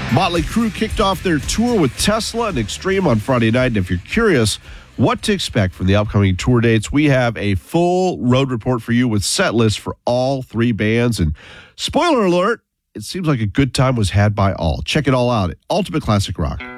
Motley Crue kicked off their tour with Tesla and Extreme on Friday night. And if you're curious what to expect from the upcoming tour dates, we have a full road report for you with set lists for all three bands. And spoiler alert, it seems like a good time was had by all. Check it all out at Ultimate Classic Rock.